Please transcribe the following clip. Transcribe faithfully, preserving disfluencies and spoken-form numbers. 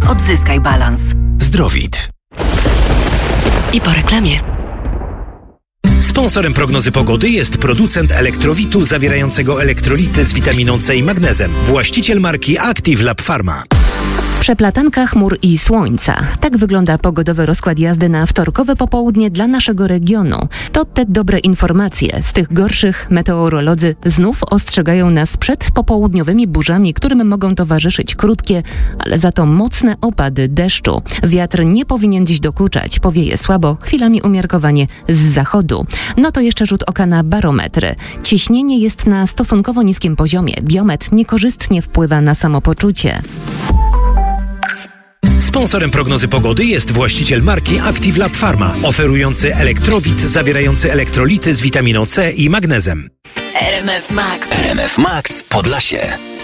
Odzyskaj balans. Zdrowit. I po reklamie. Sponsorem prognozy pogody jest producent elektrowitu zawierającego elektrolity z witaminą C i magnezem. Właściciel marki Active Lab Pharma. Przeplatanka chmur i słońca. Tak wygląda pogodowy rozkład jazdy na wtorkowe popołudnie dla naszego regionu. To te dobre informacje. Z tych gorszych meteorolodzy znów ostrzegają nas przed popołudniowymi burzami, którym mogą towarzyszyć krótkie, ale za to mocne opady deszczu. Wiatr nie powinien dziś dokuczać. Powieje słabo, chwilami umiarkowanie z zachodu. No to jeszcze rzut oka na barometry. Ciśnienie jest na stosunkowo niskim poziomie. Biometr niekorzystnie wpływa na samopoczucie. Sponsorem prognozy pogody jest właściciel marki Active Lab Pharma, oferujący elektrowit zawierający elektrolity z witaminą C i magnezem. R M F Max. R M F Max Podlasie.